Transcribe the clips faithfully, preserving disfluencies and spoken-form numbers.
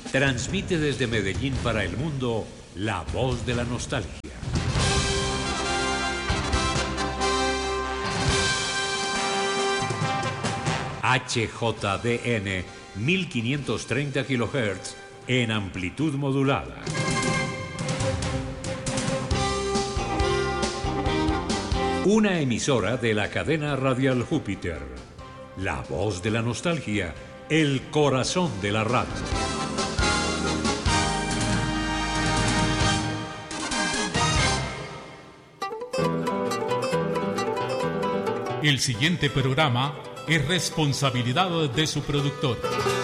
Transmite desde Medellín para el mundo la voz de la nostalgia. H J D N mil quinientos treinta kilohertz en amplitud modulada. Una emisora de la cadena radial Júpiter. La voz de la nostalgia, el corazón de la radio. El siguiente programa es responsabilidad de su productor.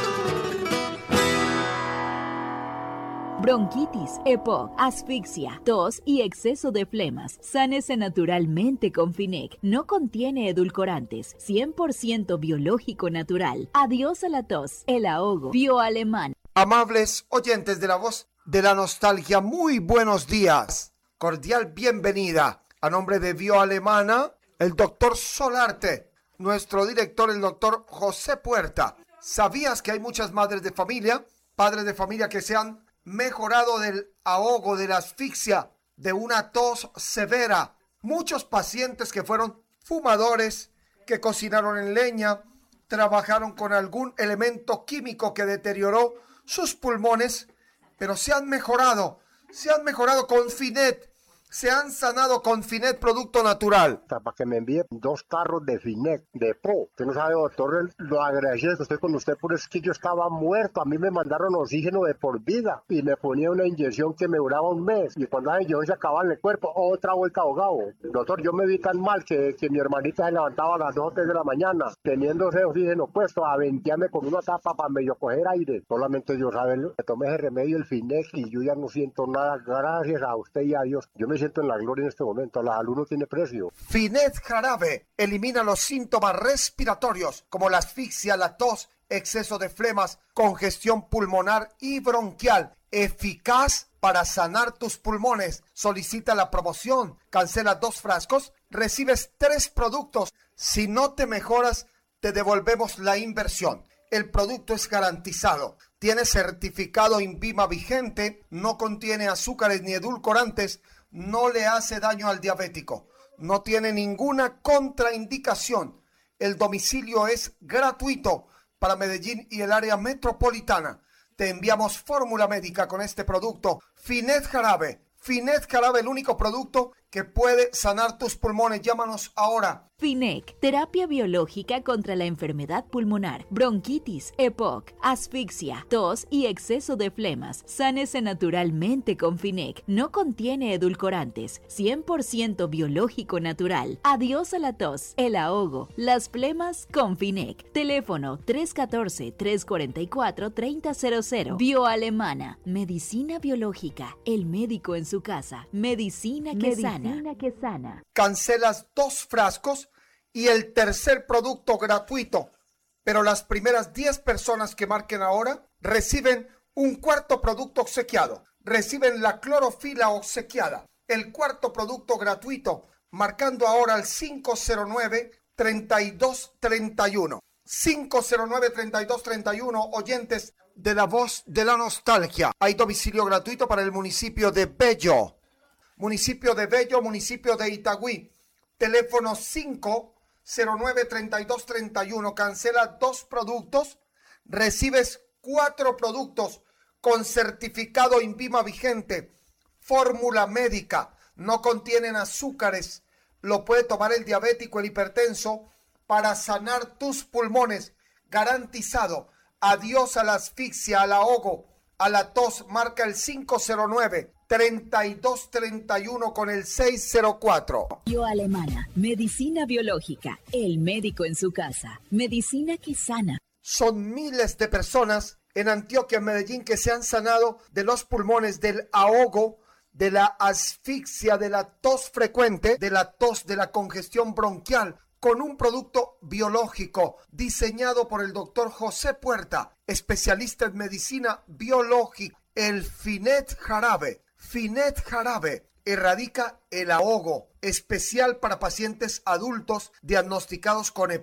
Bronquitis, EPOC, asfixia, tos y exceso de flemas. Sánese naturalmente con Finec. No contiene edulcorantes. cien por ciento biológico natural. Adiós a la tos, el ahogo. Bioalemán. Amables oyentes de la voz de la nostalgia, muy buenos días. Cordial bienvenida. A nombre de Bioalemana, el doctor Solarte, nuestro director, el doctor José Puerta. ¿Sabías que hay muchas madres de familia, padres de familia que se han mejorado del ahogo, de la asfixia, de una tos severa? Muchos pacientes que fueron fumadores, que cocinaron en leña, trabajaron con algún elemento químico que deterioró sus pulmones, pero se han mejorado, se han mejorado con Finet. Se han sanado con Finet, producto natural. Para que me envíe dos carros de Finet, de Po. Usted no sabe, doctor, lo agradecido que estoy con usted, por es que yo estaba muerto. A mí me mandaron oxígeno de por vida y me ponía una inyección que me duraba un mes. Y cuando la inyección se acababa en el cuerpo, otra vuelta ahogado. Doctor, yo me vi tan mal que, que mi hermanita se levantaba a las dos o tres de la mañana, teniendo ese oxígeno puesto, a ventearme con una tapa para medio coger aire. Solamente yo, ¿sabes? Me tomé ese remedio, el Finet, y yo ya no siento nada. Gracias a usted y a Dios. Yo me siento en la gloria en este momento. La salud no tiene precio. Finet jarabe elimina los síntomas respiratorios como la asfixia, la tos, exceso de flemas, congestión pulmonar y bronquial. Eficaz para sanar tus pulmones. Solicita la promoción. Cancela dos frascos. Recibes tres productos. Si no te mejoras, te devolvemos la inversión. El producto es garantizado. Tiene certificado INVIMA vigente. No contiene azúcares ni edulcorantes. No le hace daño al diabético, no tiene ninguna contraindicación. El domicilio es gratuito para Medellín y el área metropolitana. Te enviamos fórmula médica con este producto, Finet jarabe. Finet jarabe, el único producto que puede sanar tus pulmones. Llámanos ahora. Finec, terapia biológica contra la enfermedad pulmonar, bronquitis, EPOC, asfixia, tos y exceso de flemas. Sánese naturalmente con Finec. No contiene edulcorantes, cien por ciento biológico natural. Adiós a la tos, el ahogo, las flemas con Finec. Teléfono tres uno cuatro, tres cuatro cuatro, tres cero cero cero. Bioalemana, medicina biológica, el médico en su casa. Medicina que medicina sana. Medicina que sana. Cancelas dos frascos y el tercer producto gratuito. Pero las primeras diez personas que marquen ahora reciben un cuarto producto obsequiado. Reciben la clorofila obsequiada. El cuarto producto gratuito, marcando ahora al cinco cero nueve, treinta y dos treinta y uno. cinco cero nueve, treinta y dos treinta y uno, oyentes de la voz de la nostalgia. Hay domicilio gratuito para el municipio de Bello. Municipio de Bello, municipio de Itagüí. Teléfono cinco cero nueve, treinta y dos treinta y uno. Cancela dos productos. Recibes cuatro productos con certificado INVIMA vigente. Fórmula médica. No contienen azúcares. Lo puede tomar el diabético, el hipertenso, para sanar tus pulmones. Garantizado. Adiós a la asfixia, al ahogo, a la tos. Marca el cinco cero nueve, treinta y dos treinta y uno con el seis cero cuatro. Bioalemana, medicina biológica, el médico en su casa. Medicina que sana. Son miles de personas en Antioquia, en Medellín, que se han sanado de los pulmones, del ahogo, de la asfixia, de la tos frecuente, de la tos, de la congestión bronquial, con un producto biológico diseñado por el doctor José Puerta, especialista en medicina biológica. El Finet jarabe. Finet jarabe erradica el ahogo, especial para pacientes adultos diagnosticados con EPOC,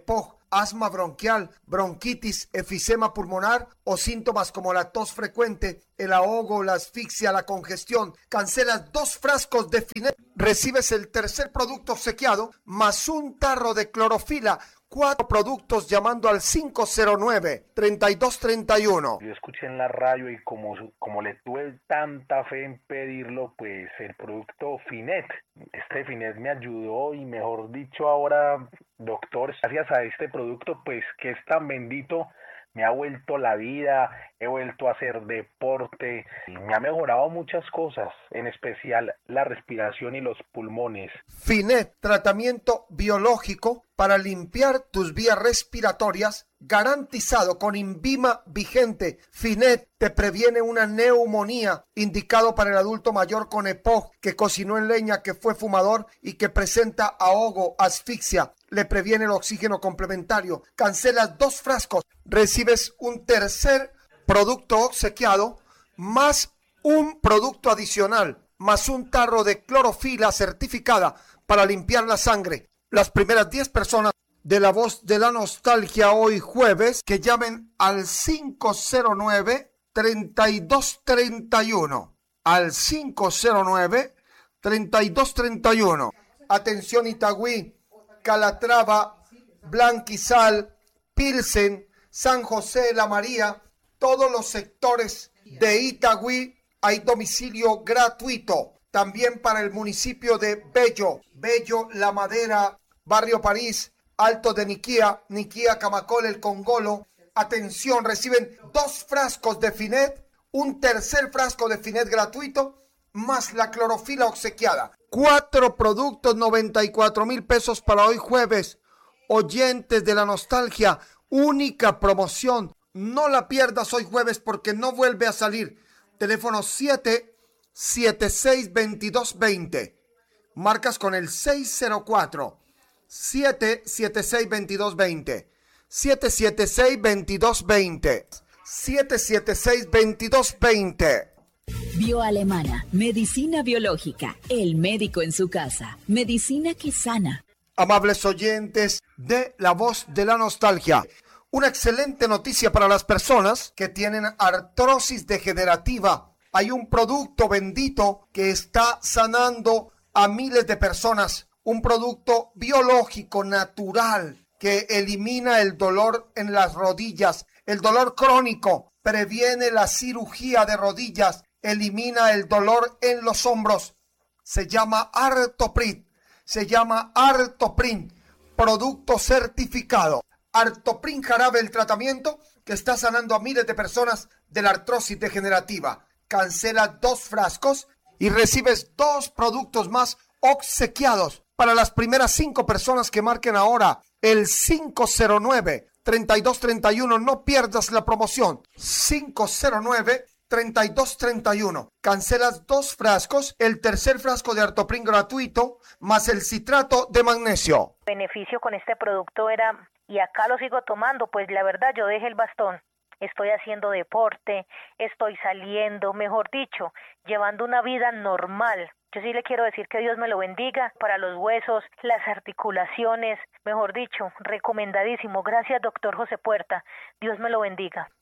asma bronquial, bronquitis, efisema pulmonar o síntomas como la tos frecuente, el ahogo, la asfixia, la congestión. Cancelas dos frascos de Finet, recibes el tercer producto obsequiado más un tarro de clorofila. Cuatro productos llamando al cinco cero nueve, treinta y dos treinta y uno. Yo escuché en la radio y como, como le tuve tanta fe en pedirlo, pues el producto Finet, este Finet me ayudó y mejor dicho ahora, doctor, gracias a este producto pues que es tan bendito, me ha vuelto la vida, he vuelto a hacer deporte, y me ha mejorado muchas cosas, en especial la respiración y los pulmones. Finet, tratamiento biológico para limpiar tus vías respiratorias, garantizado con INVIMA vigente. Finet te previene una neumonía, indicado para el adulto mayor con EPOC, que cocinó en leña, que fue fumador y que presenta ahogo, asfixia. Le previene el oxígeno complementario. Cancelas dos frascos, recibes un tercer producto obsequiado, más un producto adicional, más un tarro de clorofila certificada para limpiar la sangre. Las primeras diez personas de La Voz de la Nostalgia hoy jueves que llamen al cinco cero nueve, treinta y dos treinta y uno. Al cinco cero nueve, treinta y dos treinta y uno. Atención Itagüí, Calatrava, Blanquizal, Pilsen, San José de la María, todos los sectores de Itagüí hay domicilio gratuito. También para el municipio de Bello, Bello, La Madera, Barrio París, Alto de Niquía, Niquía, Camacol, El Congolo. Atención, reciben dos frascos de Finet, un tercer frasco de Finet gratuito, más la clorofila obsequiada. Cuatro productos, noventa y cuatro mil pesos para hoy jueves. Oyentes de la Nostalgia, única promoción. No la pierdas hoy jueves porque no vuelve a salir. Teléfono siete siete seis, veintidós veinte. Marcas con el seis cero cuatro, siete siete seis, veintidós veinte. siete siete seis, veintidós veinte. siete siete seis, veintidós veinte. Bioalemana, medicina biológica, el médico en su casa, medicina que sana. Amables oyentes de La Voz de la Nostalgia, una excelente noticia para las personas que tienen artrosis degenerativa. Hay un producto bendito que está sanando a miles de personas, un producto biológico natural que elimina el dolor en las rodillas, el dolor crónico, previene la cirugía de rodillas, elimina el dolor en los hombros. Se llama Artoprin, se llama Artoprin, producto certificado. Artoprin jarabe, el tratamiento que está sanando a miles de personas de la artrosis degenerativa. Cancela dos frascos y recibes dos productos más obsequiados para las primeras cinco personas que marquen ahora el cinco cero nueve, treinta y dos treinta y uno. No pierdas la promoción. cinco cero nueve, treinta y dos treinta y uno. Cancelas dos frascos, el tercer frasco de Artoprin gratuito, más el citrato de magnesio. El beneficio con este producto era, y acá lo sigo tomando, pues la verdad yo dejé el bastón. Estoy haciendo deporte, estoy saliendo, mejor dicho, llevando una vida normal. Yo sí le quiero decir que Dios me lo bendiga para los huesos, las articulaciones, mejor dicho, recomendadísimo. Gracias, doctor José Puerta. Dios me lo bendiga.